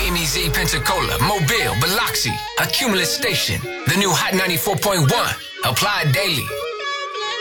Amy Z, Pensacola, Mobile, Biloxi, Accumulus Station. The new Hot 94.1. Apply daily.